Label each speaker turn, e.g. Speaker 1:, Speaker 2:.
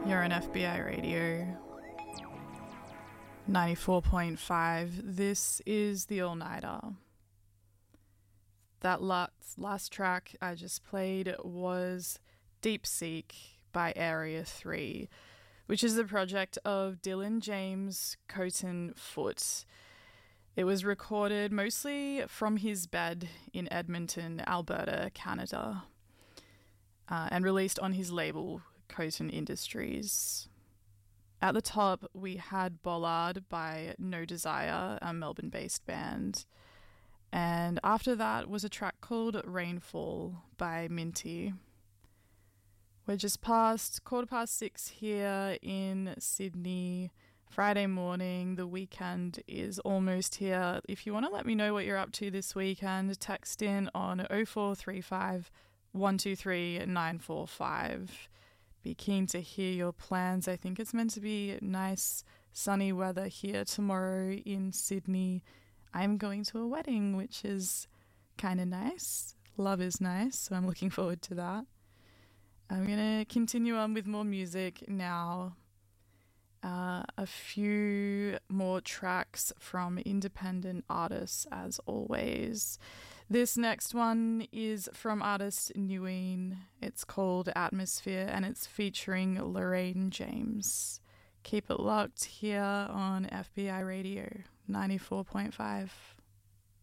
Speaker 1: You're on FBI Radio 94.5. This is the All Nighter. That last track I just played was Deep Seek by Area 3, which is the project of Dylan James Coton Foot. It was recorded mostly from his bed in Edmonton, Alberta, Canada, and released on his label Coton Industries. At the top, we had Bollard by No Desire, a Melbourne-based band. And after that was a track called Rainfall by Minty. We're just past 6:15 here in Sydney. Friday morning, the weekend is almost here. If you want to let me know what you're up to this weekend, text in on 0435 123 945. Be keen to hear your plans. I think it's meant to be nice sunny weather here tomorrow in Sydney. I'm going to a wedding, which is kind of nice. Love is nice, so I'm looking forward to that. I'm going to continue on with more music now. A few more tracks from independent artists, as always. This next one is from artist Nguyen. It's called Atmosphere, and it's featuring Lorraine James. Keep it locked here on FBI Radio 94.5.